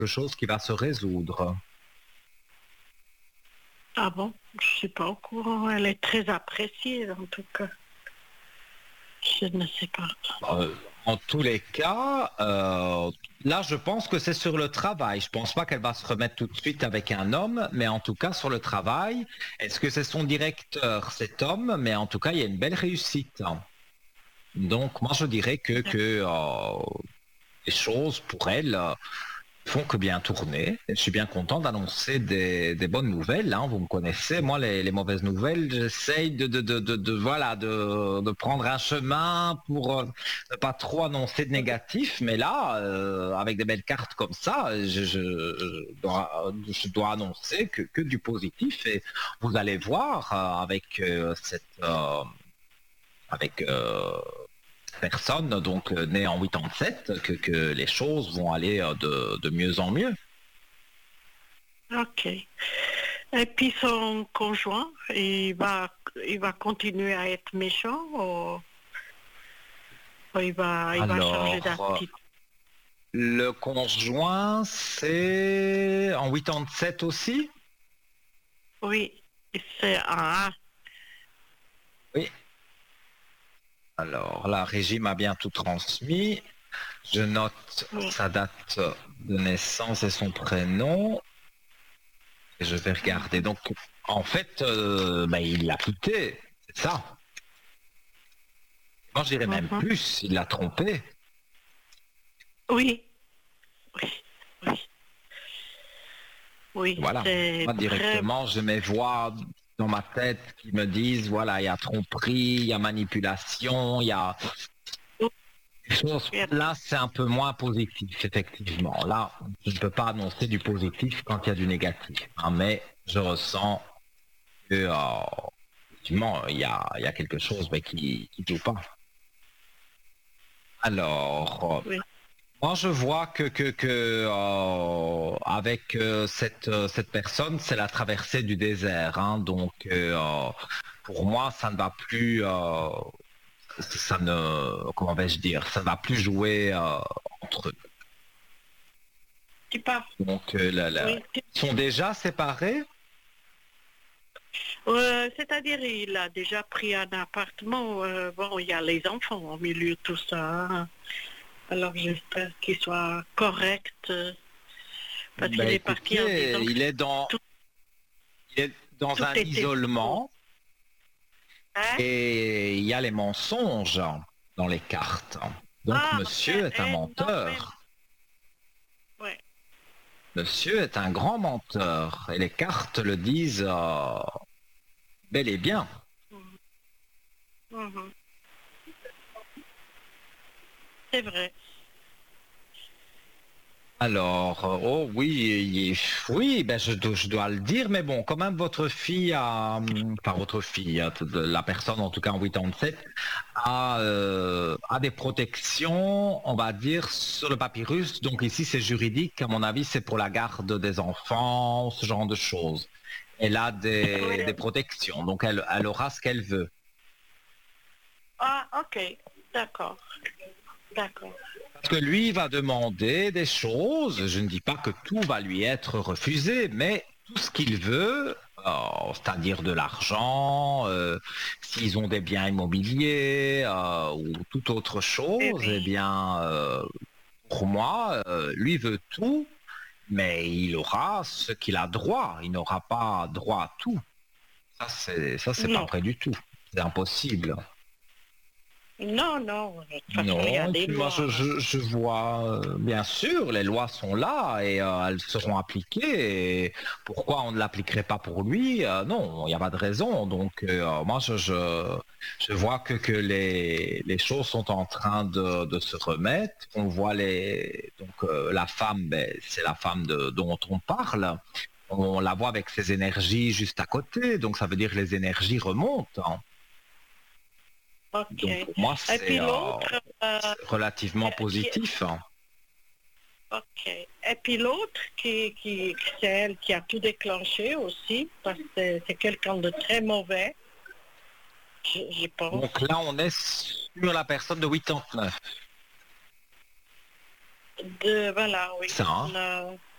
quelque chose qui va se résoudre. Ah bon? Je ne suis pas au courant. Elle est très appréciée, en tout cas. Je ne sais pas. En tous les cas, là, je pense que c'est sur le travail. Je pense pas qu'elle va se remettre tout de suite avec un homme, mais en tout cas sur le travail. Est-ce que c'est son directeur, cet homme? Mais en tout cas, il y a une belle réussite. Donc, moi, je dirais que les choses pour elle font que bien tourner. Je suis bien content d'annoncer des bonnes nouvelles. Hein. Vous me connaissez, moi les mauvaises nouvelles, j'essaye voilà de prendre un chemin pour ne pas trop annoncer de négatif. Mais là, avec des belles cartes comme ça, je dois annoncer que du positif. Et vous allez voir avec avec personne donc née en 87 que les choses vont aller de mieux en mieux. Ok. Et puis son conjoint, il va continuer à être méchant ou il va changer Alors, d'attitude? le conjoint, c'est en 87 aussi? Oui, c'est Oui. Alors, la régie m'a bien tout transmis. Je note oui. sa date de naissance et son prénom. Et je vais regarder. Donc, en fait, il l'a quitté, c'est ça. Moi, je dirais même Mhm. plus, il l'a trompé. Oui, oui, oui. Oui, Voilà. c'est Moi, très... directement, je mes voix dans ma tête qui me disent, voilà, il y a tromperie, il y a manipulation, il y a des choses. Là, c'est un peu moins positif, effectivement. Là, je ne peux pas annoncer du positif quand il y a du négatif. Hein, mais je ressens que, effectivement, il y a quelque chose qui ne joue pas. Alors, Oui. moi, je vois que avec cette personne, c'est la traversée du désert. Hein, donc, pour moi, ça ne va plus, ça ne, comment vais-je dire, ça ne va plus jouer entre eux. Tu pars. Donc, Oui. ils sont déjà séparés. C'est-à-dire, il a déjà pris un appartement. Bon, il y a les enfants au milieu de tout ça. Hein. Alors, j'espère qu'il soit correct parce Ben, qu'il est parti en disant écoutez, que tout, il est dans tout un était faux. isolement Hein? et il y a les mensonges dans les cartes. Donc, monsieur est un menteur. Énormément. Ouais. Monsieur est un grand menteur et les cartes le disent bel et bien. Mhm. Mhm. C'est vrai. Alors, oh oui, oui, ben je dois le dire, mais bon, quand même votre fille enfin votre fille, la personne en tout cas en 87, a des protections, on va dire, sur le papyrus. Donc ici c'est juridique, à mon avis c'est pour la garde des enfants, ce genre de choses. Elle a des Oui. protections, donc elle aura ce qu'elle veut. Ah, ok. D'accord. D'accord. Parce que lui il va demander des choses, je ne dis pas que tout va lui être refusé, mais tout ce qu'il veut, c'est-à-dire de l'argent, s'ils ont des biens immobiliers ou toute autre Eh chose, eh oui. bien, pour moi, lui veut tout, mais il aura ce qu'il a droit, il n'aura pas droit à tout. Ça, c'est pas Non. vrai du tout, c'est impossible. Non, non. De toute façon, il y a Non, et des puis moi lois. Hein. je vois, bien sûr, les lois sont là et elles seront appliquées. Et pourquoi on ne l'appliquerait pas pour lui? Non, il n'y a pas de raison. Donc moi je vois que les choses sont en train de se remettre. On voit la femme, ben, c'est la femme dont on parle. On la voit avec ses énergies juste à côté, donc ça veut dire que les énergies remontent. Hein. Ok. Donc pour moi Et puis l'autre, c'est relativement qui, positif. Hein. ok. Et puis l'autre, c'est elle qui a tout déclenché aussi, parce que c'est quelqu'un de très mauvais, je pense. Donc là, on est sur la personne de 89. Voilà, oui. Ça, hein?